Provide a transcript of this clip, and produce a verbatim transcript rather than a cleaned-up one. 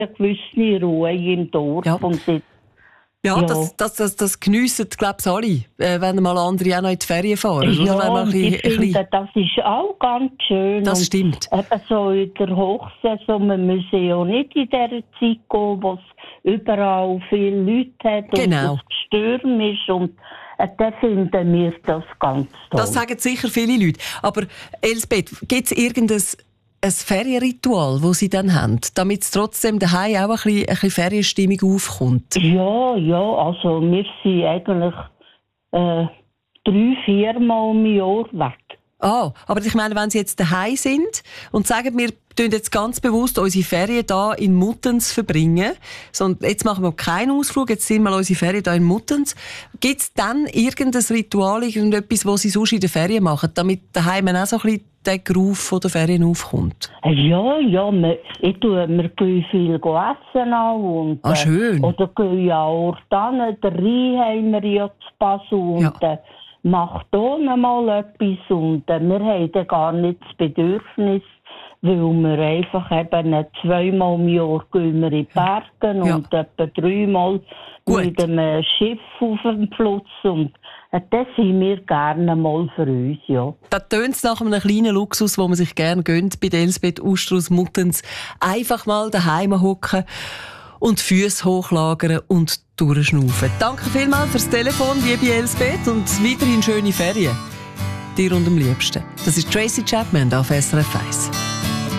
eine gewisse Ruhe im Dorf. Ja. Und das, Ja, ja. das, das, das, das geniessen, glaube ich, alle, äh, wenn mal andere auch noch in die Ferien fahren. Ja, oder? Wenn man ein und bisschen, ich finde, das ist auch ganz schön. Das und stimmt. Eben so in der Hochsaison, wir müssen ja nicht in dieser Zeit gehen, wo es überall viele Leute hat Genau. und es Stürm ist. Und äh, dann finden wir das ganz toll. Das sagen sicher viele Leute. Aber Elsbeth, gibt es irgendein ein Ferienritual, das Sie dann haben, damit es trotzdem daheim auch ein bisschen, ein bisschen Ferienstimmung aufkommt? Ja, ja, also wir sind eigentlich äh, drei, viermal im Jahr weg. Ah, aber ich meine, wenn Sie jetzt daheim sind und sagen, wir tun jetzt ganz bewusst unsere Ferien hier in Muttens verbringen, sondern jetzt machen wir keinen Ausflug, jetzt sind wir unsere Ferien hier in Muttens. Gibt es dann irgendein Ritual, irgendetwas, was Sie sonst in den Ferien machen, damit daheim auch so ein bisschen der Groove der Ferien aufkommt? Ja, ja, wir, ich tue, wir gehen viel essen auch. Und, Ah, schön. Äh, oder gehen ja auch dann, der Rhein haben wir ja zu Basel und Ja. äh, macht hier noch mal etwas. Und äh, wir haben dann gar nicht das Bedürfnis, weil wir einfach eben zweimal im Jahr gehen wir in die Berge Ja. und etwa dreimal Gut. mit einem Schiff auf dem Fluss. Und äh, das sind wir gerne mal für uns, ja. Da tönt es nach einem kleinen Luxus, wo man sich gerne gönnt bei der Elsbeth Uster aus Muttens. Einfach mal daheim hocken und die Füße hochlagern und durchschnaufen. Danke vielmals fürs Telefon, liebe Elsbeth, und weiterhin schöne Ferien. Dir und am liebsten. Das ist Tracy Chapman auf S R F eins.